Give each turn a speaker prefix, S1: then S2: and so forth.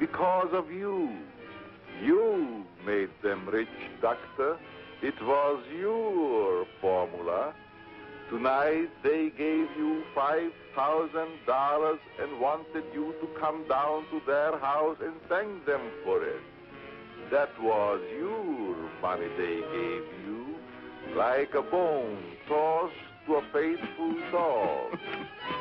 S1: because of you. You made them rich, Doctor. It was your formula. Tonight they gave you $5,000 and wanted you to come down to their house and thank them for it. That was your money they gave you, like a bone tossed to a faithful dog.